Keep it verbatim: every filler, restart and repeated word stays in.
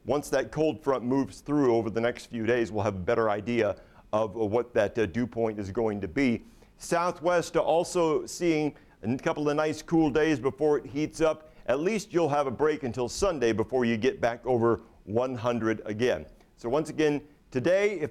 once that cold front moves through over the next few days, we'll have a better idea of uh, what that uh, dew point is going to be. Southwest also seeing a couple of nice cool days before it heats up. At least you'll have a break until Sunday before you get back over one hundred again. So once again, today, if